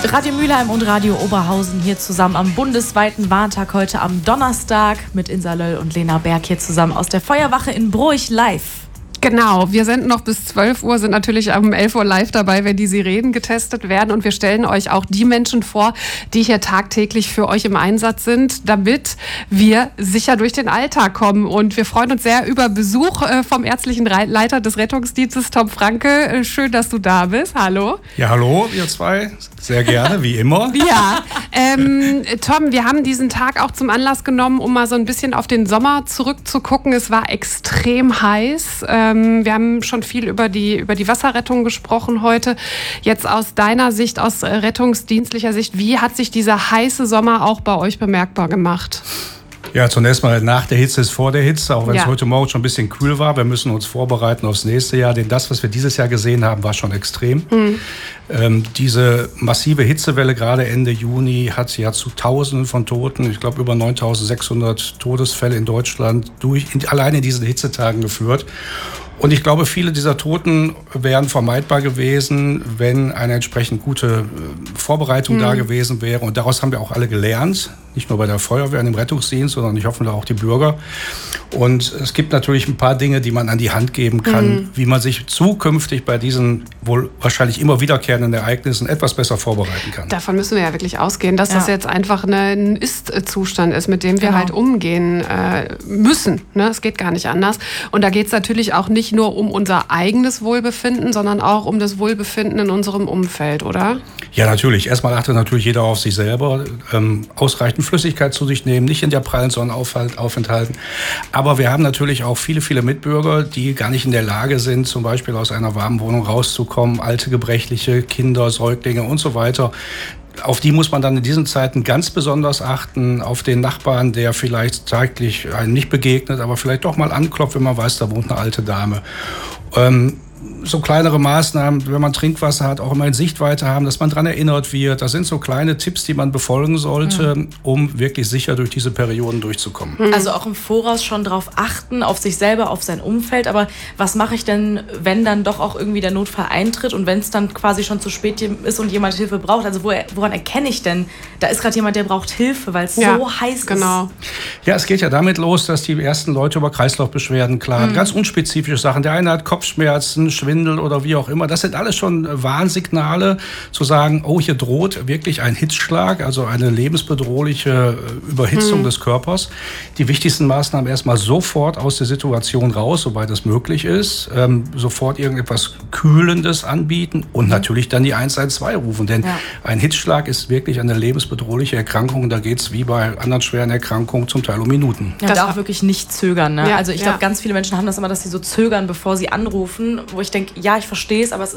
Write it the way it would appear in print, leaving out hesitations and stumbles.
Radio Mülheim und Radio Oberhausen hier zusammen am bundesweiten Warntag heute am Donnerstag mit Insa Löll und Lena Berg hier zusammen aus der Feuerwache in Broich live. Genau, wir senden noch bis 12 Uhr, sind natürlich um 11 Uhr live dabei, wenn die Sirenen getestet werden. Und wir stellen euch auch die Menschen vor, die hier tagtäglich für euch im Einsatz sind, damit wir sicher durch den Alltag kommen. Und wir freuen uns sehr über Besuch vom ärztlichen Leiter des Rettungsdienstes, Tom Franke. Schön, dass du da bist. Hallo. Ja, hallo, ihr zwei. Sehr gerne, wie immer. Ja, Tom, wir haben diesen Tag auch zum Anlass genommen, um mal so ein bisschen auf den Sommer zurückzugucken. Es war extrem heiß. Wir haben schon viel über die Wasserrettung gesprochen heute. Jetzt aus deiner Sicht, aus rettungsdienstlicher Sicht, wie hat sich dieser heiße Sommer auch bei euch bemerkbar gemacht? Ja, zunächst mal nach der Hitze ist vor der Hitze, auch wenn es heute Morgen schon ein bisschen kühl war. Wir müssen uns vorbereiten aufs nächste Jahr, denn das, was wir dieses Jahr gesehen haben, war schon extrem. Diese massive Hitzewelle, gerade Ende Juni, hat ja zu Tausenden von Toten, ich glaube über 9.600 Todesfälle in Deutschland allein in diesen Hitzetagen geführt. Und ich glaube, viele dieser Toten wären vermeidbar gewesen, wenn eine entsprechend gute Vorbereitung da gewesen wäre. Und daraus haben wir auch alle gelernt, nicht nur bei der Feuerwehr und im Rettungsdienst, sondern ich hoffe auch die Bürger. Und es gibt natürlich ein paar Dinge, die man an die Hand geben kann, wie man sich zukünftig bei diesen wohl wahrscheinlich immer wiederkehrenden Ereignissen etwas besser vorbereiten kann. Davon müssen wir ja wirklich ausgehen, dass das jetzt einfach ein Ist-Zustand ist, mit dem wir halt umgehen müssen. Ne? Es geht gar nicht anders. Und da geht es natürlich auch nicht nur um unser eigenes Wohlbefinden, sondern auch um das Wohlbefinden in unserem Umfeld, oder? Ja, natürlich. Erstmal achtet natürlich jeder auf sich selber. Ausreichend Flüssigkeit zu sich nehmen, nicht in der prallen Sonne aufenthalten. Aber wir haben natürlich auch viele, viele Mitbürger, die gar nicht in der Lage sind, zum Beispiel aus einer warmen Wohnung rauszukommen, alte, gebrechliche, Kinder, Säuglinge und so weiter. Auf die muss man dann in diesen Zeiten ganz besonders achten, auf den Nachbarn, der vielleicht täglich einem nicht begegnet, aber vielleicht doch mal anklopft, wenn man weiß, da wohnt eine alte Dame. So kleinere Maßnahmen, wenn man Trinkwasser hat, auch immer in Sichtweite haben, dass man daran erinnert wird. Das sind so kleine Tipps, die man befolgen sollte, um wirklich sicher durch diese Perioden durchzukommen. Also auch im Voraus schon darauf achten, auf sich selber, auf sein Umfeld. Aber was mache ich denn, wenn dann doch auch irgendwie der Notfall eintritt und wenn es dann quasi schon zu spät ist und jemand Hilfe braucht? Also woran erkenne ich denn, da ist gerade jemand, der braucht Hilfe, weil es so heiß ist? Genau. Ja, es geht ja damit los, dass die ersten Leute über Kreislaufbeschwerden klagen. Ganz unspezifische Sachen. Der eine hat Kopfschmerzen, Schwindel oder wie auch immer. Das sind alles schon Warnsignale, zu sagen, oh, hier droht wirklich ein Hitzschlag, also eine lebensbedrohliche Überhitzung des Körpers. Die wichtigsten Maßnahmen erstmal sofort aus der Situation raus, soweit es möglich ist. Sofort irgendetwas Kühlendes anbieten und natürlich dann die 112 rufen. Denn ein Hitzschlag ist wirklich eine lebensbedrohliche Erkrankung. Da geht es wie bei anderen schweren Erkrankungen zum Teil um Minuten. Ja, da auch wirklich nicht zögern. Ne? Ja, also ich glaube, ganz viele Menschen haben das immer, dass sie so zögern, bevor sie anrufen, wo ich denke, ja, ich verstehe es, aber es